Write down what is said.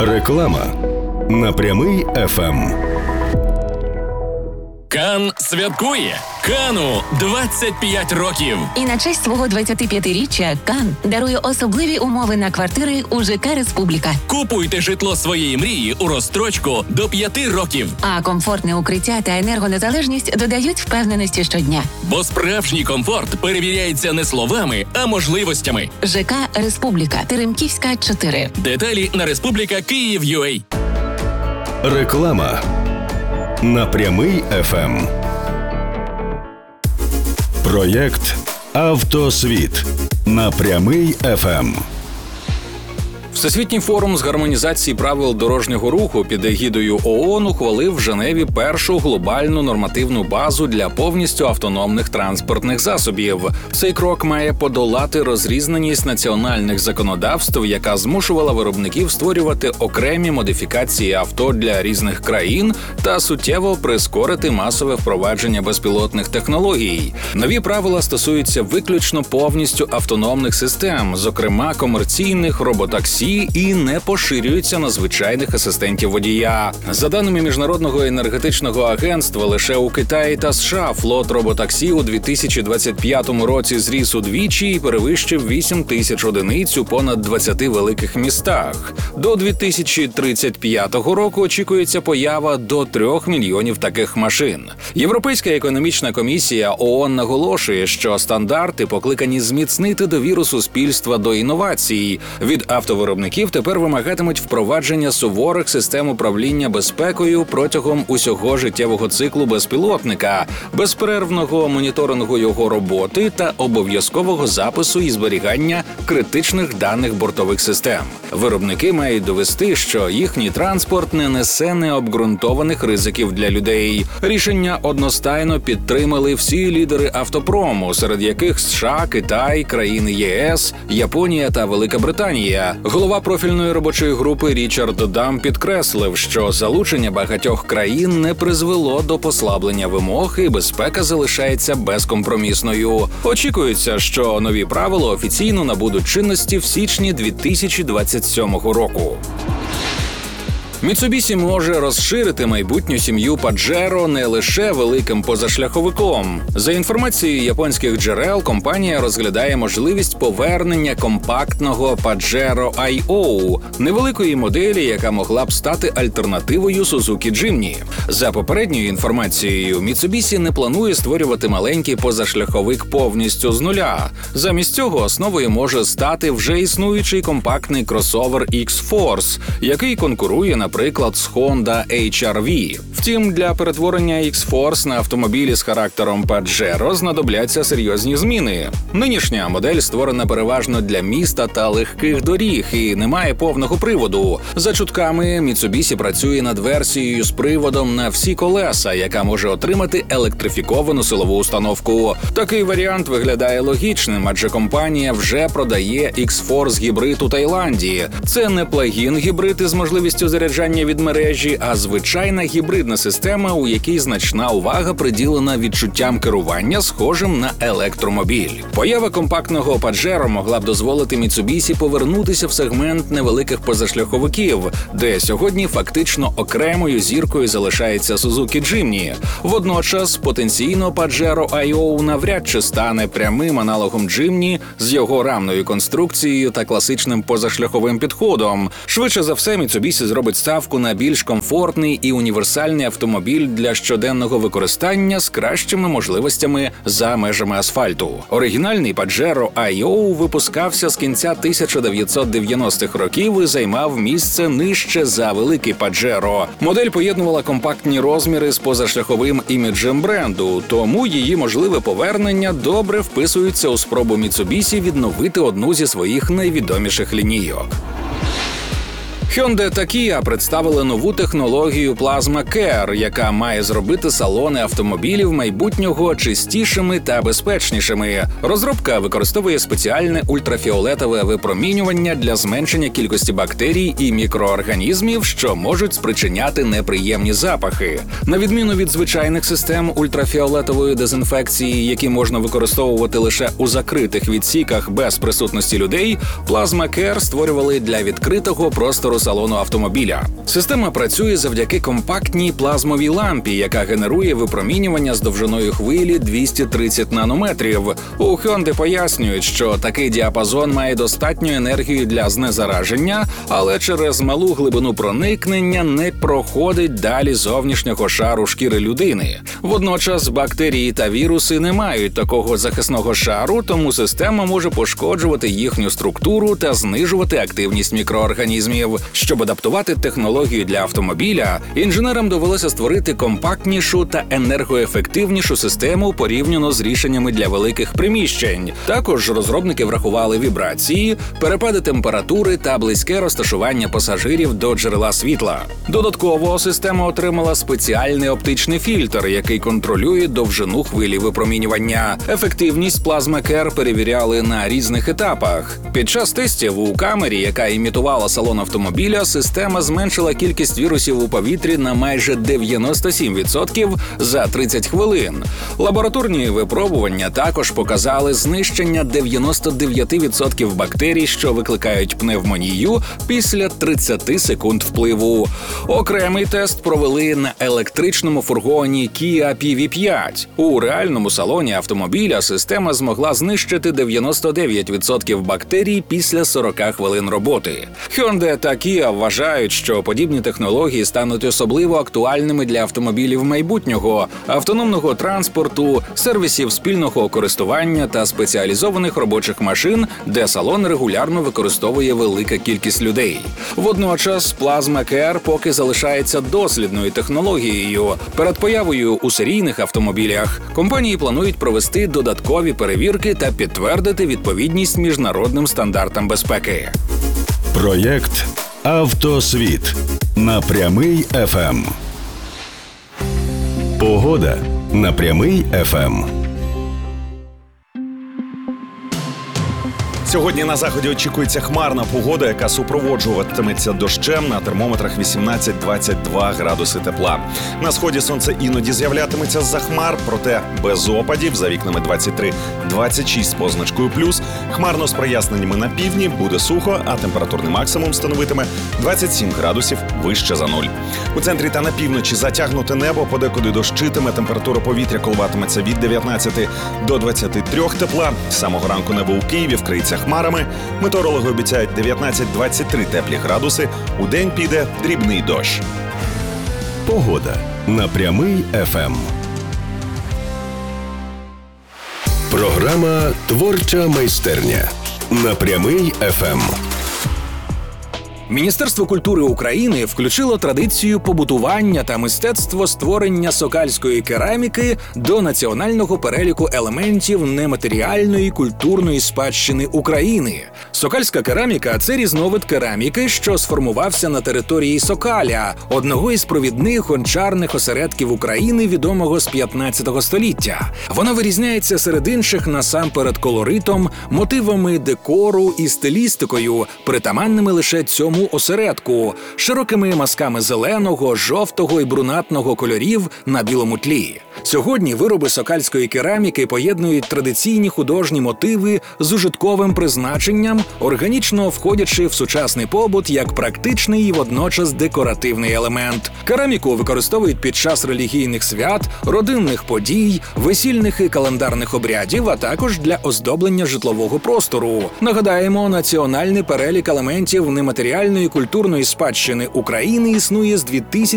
Реклама на Прямий ФМ. Кан святкує! Кану 25 років! І на честь свого 25-річчя Кан дарує особливі умови на квартири у ЖК «Республіка». Купуйте житло своєї мрії у розстрочку до 5 років. А комфортне укриття та енергонезалежність додають впевненості щодня. Бо справжній комфорт перевіряється не словами, а можливостями. ЖК «Республіка», Теремківська, 4. Деталі на Республіка Київ.UA. Реклама на Прямий ФМ. Проєкт «Автосвіт» на Прямий ФМ. Всесвітній форум з гармонізації правил дорожнього руху під егідою ООН ухвалив в Женеві першу глобальну нормативну базу для повністю автономних транспортних засобів. Цей крок має подолати розрізненість національних законодавств, яка змушувала виробників створювати окремі модифікації авто для різних країн та суттєво прискорити масове впровадження безпілотних технологій. Нові правила стосуються виключно повністю автономних систем, зокрема комерційних, роботаксі, і не поширюються на звичайних асистентів водія. За даними Міжнародного енергетичного агентства, лише у Китаї та США флот роботаксі у 2025 році зріс удвічі і перевищив 8 тисяч одиниць у понад 20 великих містах. До 2035 року очікується поява до 3 мільйонів таких машин. Європейська економічна комісія ООН наголошує, що стандарти покликані зміцнити довіру суспільства до інновацій. Від автовиробників тепер вимагатимуть впровадження суворих систем управління безпекою протягом усього життєвого циклу безпілотника, безперервного моніторингу його роботи та обов'язкового запису і зберігання критичних даних бортових систем. Виробники мають довести, що їхній транспорт не несе необґрунтованих ризиків для людей. Рішення одностайно підтримали всі лідери автопрому, серед яких США, Китай, країни ЄС, Японія та Велика Британія. Голова профільної робочої групи Річард Дам підкреслив, що залучення багатьох країн не призвело до послаблення вимог і безпека залишається безкомпромісною. Очікується, що нові правила офіційно набудуть чинності в січні 2027 року. Mitsubishi може розширити майбутню сім'ю Pajero не лише великим позашляховиком. За інформацією японських джерел, компанія розглядає можливість повернення компактного Pajero I.O. – невеликої моделі, яка могла б стати альтернативою Suzuki Jimny. За попередньою інформацією, Mitsubishi не планує створювати маленький позашляховик повністю з нуля. Замість цього основою може стати вже існуючий компактний кросовер X-Force, який конкурує, наприклад, з Honda HR-V. Втім, для перетворення X-Force на автомобілі з характером Pajero знадобляться серйозні зміни. Нинішня модель створена переважно для міста та легких доріг і не має повного приводу. За чутками, Mitsubishi працює над версією з приводом на всі колеса, яка може отримати електрифіковану силову установку. Такий варіант виглядає логічним, адже компанія вже продає X-Force гібрид у Таїланді. Це не плагін-гібрид із можливістю заряджання від мережі, а звичайна гібридна система, у якій значна увага приділена відчуттям керування, схожим на електромобіль. Поява компактного Pajero могла б дозволити Mitsubishi повернутися в сегмент невеликих позашляховиків, де сьогодні фактично окремою зіркою залишається Suzuki Jimny. Водночас, потенційно Pajero I.O. навряд чи стане прямим аналогом Jimny з його рамною конструкцією та класичним позашляховим підходом. Швидше за все, Mitsubishi зробить ставку на більш комфортний і універсальний автомобіль для щоденного використання з кращими можливостями за межами асфальту. Оригінальний Pajero I.O. випускався з кінця 1990-х років і займав місце нижче за великий Pajero. Модель поєднувала компактні розміри з позашляховим іміджем бренду, тому її можливе повернення добре вписується у спробу Mitsubishi відновити одну зі своїх найвідоміших лінійок. Hyundai та Kia представили нову технологію Plasma Care, яка має зробити салони автомобілів майбутнього чистішими та безпечнішими. Розробка використовує спеціальне ультрафіолетове випромінювання для зменшення кількості бактерій і мікроорганізмів, що можуть спричиняти неприємні запахи. На відміну від звичайних систем ультрафіолетової дезінфекції, які можна використовувати лише у закритих відсіках без присутності людей, Plasma Care створювали для відкритого простору салону автомобіля. Система працює завдяки компактній плазмовій лампі, яка генерує випромінювання з довжиною хвилі 230 нанометрів. У Hyundai пояснюють, що такий діапазон має достатню енергію для знезараження, але через малу глибину проникнення не проходить далі зовнішнього шару шкіри людини. Водночас бактерії та віруси не мають такого захисного шару, тому система може пошкоджувати їхню структуру та знижувати активність мікроорганізмів. Щоб адаптувати технологію для автомобіля, інженерам довелося створити компактнішу та енергоефективнішу систему порівняно з рішеннями для великих приміщень. Також розробники врахували вібрації, перепади температури та близьке розташування пасажирів до джерела світла. Додатково система отримала спеціальний оптичний фільтр, який контролює довжину хвилі випромінювання. Ефективність Plasma Care перевіряли на різних етапах. Під час тестів у камері, яка імітувала салон автомобіля, система зменшила кількість вірусів у повітрі на майже 97% за 30 хвилин. Лабораторні випробування також показали знищення 99% бактерій, що викликають пневмонію, після 30 секунд впливу. Окремий тест провели на електричному фургоні Kia PV5. У реальному салоні автомобіля система змогла знищити 99% бактерій після 40 хвилин роботи. Hyundai та Kia вважають, що подібні технології стануть особливо актуальними для автомобілів майбутнього, автономного транспорту, сервісів спільного користування та спеціалізованих робочих машин, де салон регулярно використовує велика кількість людей. Водночас Plasma Care поки залишається дослідною технологією. Перед появою у серійних автомобілях компанії планують провести додаткові перевірки та підтвердити відповідність міжнародним стандартам безпеки. Проєкт «Автосвіт» на Прямий ФМ. Погода на Прямий ФМ. Сьогодні на заході очікується хмарна погода, яка супроводжуватиметься дощем, на термометрах 18-22 градуси тепла. На сході сонце іноді з'являтиметься з-за хмар, проте без опадів, за вікнами 23-26 з позначкою плюс. Хмарно з проясненнями на півдні, буде сухо, а температурний максимум становитиме 27 градусів вище за нуль. У центрі та на півночі затягнуте небо, подекуди дощитиме, температура повітря коливатиметься від 19 до 23 тепла. З самого ранку небо у Києві вкриється хмарами. Метеорологи обіцяють 19-23 теплі градуси. Удень піде дрібний дощ. Погода на Прямий ФМ. Програма «Творча майстерня» на Прямий ФМ. Міністерство культури України включило традицію побутування та мистецтво створення сокальської кераміки до національного переліку елементів нематеріальної культурної спадщини України. Сокальська кераміка – це різновид кераміки, що сформувався на території Сокаля, одного із провідних гончарних осередків України, відомого з 15 століття. Вона вирізняється серед інших насамперед колоритом, мотивами декору і стилістикою, притаманними лише цьому осередку, широкими мазками зеленого, жовтого і брунатного кольорів на білому тлі. Сьогодні вироби сокальської кераміки поєднують традиційні художні мотиви з ужитковим призначенням, органічно входячи в сучасний побут як практичний і водночас декоративний елемент. Кераміку використовують під час релігійних свят, родинних подій, весільних і календарних обрядів, а також для оздоблення житлового простору. Нагадаємо, національний перелік елементів нематеріальної культурної спадщини України існує з 2000